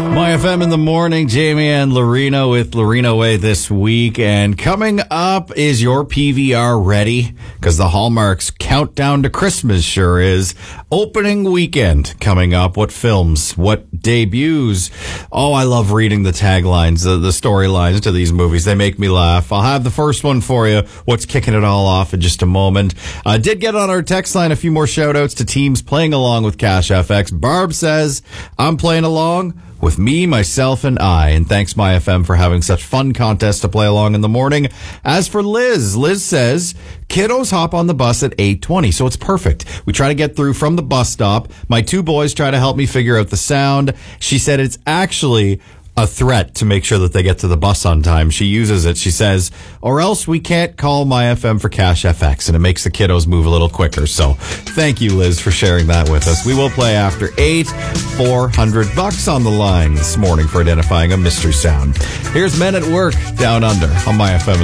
My FM in the morning, Jamie and Lorena with Lorena Way this week. And coming up, is your PVR ready? Because the Hallmark's countdown to Christmas sure is. Opening weekend coming up. What films? What debuts? Oh, I love reading the taglines, the storylines to these movies. They make me laugh. I'll have the first one for you. What's kicking it all off in just a moment. I did get on our text line a few more shout outs to teams playing along with Cash FX. Barb says, I'm playing along with me, myself, and I. And thanks, MyFM, for having such fun contests to play along in the morning. As for Liz says, kiddos hop on the bus at 8:20, so it's perfect. We try to get through from the bus stop. My two boys try to help me figure out the sound. She said it's actually a threat to make sure that they get to the bus on time. She uses it. She says, or else we can't call MyFM for Cash FX, and it makes the kiddos move a little quicker. So thank you, Liz, for sharing that with us. We will play after 8, $400 on the line this morning for identifying a mystery sound. Here's Men at Work Down Under on MyFM.